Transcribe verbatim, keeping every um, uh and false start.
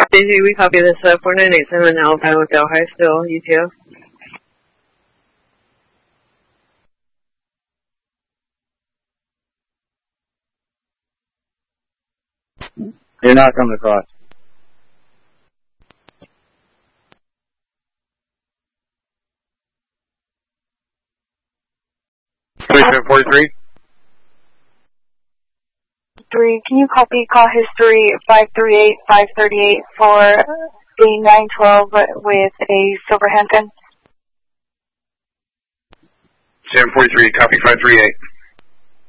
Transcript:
D J, we copy this uh, four nine eight seven Alpine with Delhi, still U T O. You're not coming across. twenty-seven forty-three. Three, can you copy call history five three eight, five thirty-eight for A nine twelve with a silver handgun? seven forty-three, copy five three eight.